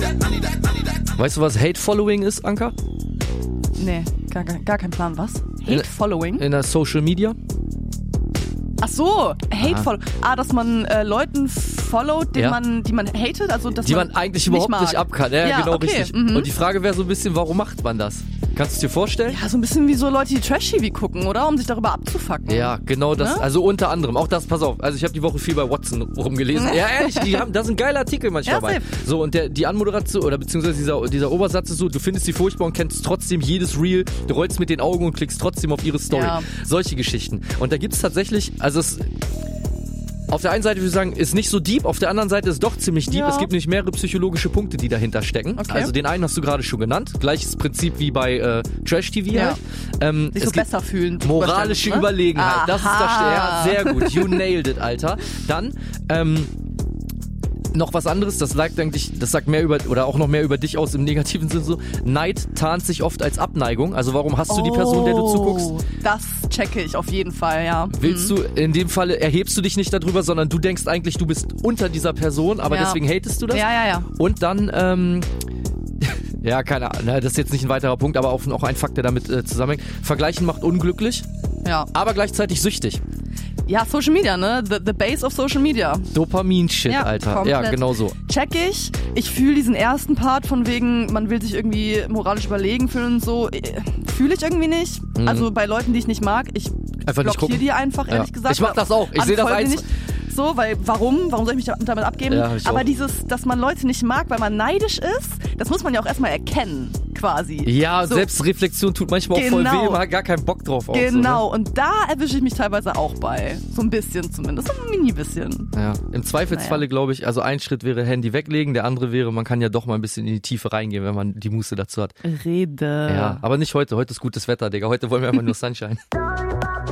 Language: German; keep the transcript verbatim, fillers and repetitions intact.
Weißt du, was Hate-Following ist, Anka? Nee, gar, gar, gar kein Plan. Was? In- Hate-Following? In der Social Media? Ach so, Hate-Follow. Ah, dass man äh, Leuten followt, den Ja. man, die man hatet, also dass Die man man eigentlich überhaupt nicht, nicht mag. ab kann. Ja, Ja, genau, okay, richtig. mhm. Und die Frage wäre so ein bisschen, warum macht man das? Kannst du es dir vorstellen? Ja, so ein bisschen wie so Leute, die Trash-T V gucken, oder? Um sich darüber abzufucken. Ja, genau das. Ne? Also unter anderem. Auch das, pass auf. Also ich habe die Woche viel bei Watson rumgelesen. Ja, ehrlich, die haben, da sind geile Artikel manchmal Ja, bei. safe. So, und der, die Anmoderation, oder beziehungsweise dieser, dieser Obersatz ist so, du findest sie furchtbar und kennst trotzdem jedes Reel, du rollst mit den Augen und klickst trotzdem auf ihre Story. Ja. Solche Geschichten. Und da gibt's tatsächlich, also es... Auf der einen Seite würde ich sagen, ist nicht so deep, auf der anderen Seite ist doch ziemlich deep. Ja. Es gibt nämlich mehrere psychologische Punkte, die dahinter stecken. Okay. Also den einen hast du gerade schon genannt. Gleiches Prinzip wie bei äh, Trash-T V Ja. halt. Ähm, Sich es so gibt besser fühlen. moralische ne? Überlegenheit. Das ist das, Aha. ja, sehr gut. You nailed it, Alter. Dann, ähm, noch was anderes, das sagt eigentlich, das sagt mehr über, oder auch noch mehr über dich aus im negativen Sinne so. Neid tarnt sich oft als Abneigung. Also warum hast du die Person, der du zuguckst? Oh, das checke ich auf jeden Fall, ja. Willst du, in dem Falle erhebst du dich nicht darüber, sondern du denkst eigentlich, du bist unter dieser Person, aber Ja. deswegen hatest du das? Ja, ja, ja. Und dann, ähm, ja, keine Ahnung, das ist jetzt nicht ein weiterer Punkt, aber auch noch ein Fakt, der damit äh, zusammenhängt. Vergleichen macht unglücklich, Ja, aber gleichzeitig süchtig. ja, Social Media, ne? The, the base of Social Media. Dopamin-Shit, Ja, Alter. komplett. Ja, genau so. Check ich. Ich fühle diesen ersten Part von wegen, man will sich irgendwie moralisch überlegen fühlen und so. Fühle ich irgendwie nicht. Mhm. Also bei Leuten, die ich nicht mag, ich Einfach nicht blockiere gucken. die einfach, Ja. ehrlich gesagt. Ich mach das auch. Ich sehe das Unfolge eins. nicht. So, weil warum? Warum soll ich mich damit abgeben? Ja, ich Aber auch. dieses, dass man Leute nicht mag, weil man neidisch ist, das muss man ja auch erstmal erkennen, quasi. Ja, so, Selbstreflexion tut manchmal auch voll Genau. weh, man hat gar keinen Bock drauf. Auch Genau, und da erwische ich mich teilweise auch bei. So ein bisschen zumindest, so ein mini-bisschen. So, ne? Ja. Im Zweifelsfalle Naja. glaube ich, also ein Schritt wäre Handy weglegen, der andere wäre, man kann ja doch mal ein bisschen in die Tiefe reingehen, wenn man die Muße dazu hat. Rede. Ja, aber nicht heute. Heute ist gutes Wetter, Digga. Heute wollen wir einfach nur Sunshine.